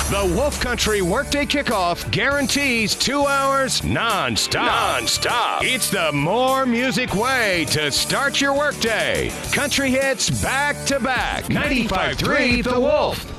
The Wolf Country Workday Kickoff guarantees 2 hours non-stop. It's the more music way to start your workday. Country hits back to back. 95.3 The Wolf.